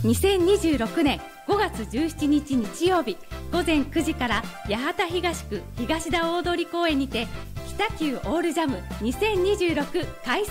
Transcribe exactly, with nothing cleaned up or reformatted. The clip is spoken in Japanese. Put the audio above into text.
にせんにじゅうろくねんごがつじゅうしちにち日曜日ごぜんくじから八幡東区東田大通公園にて北九オールジャムにせんにじゅうろく開催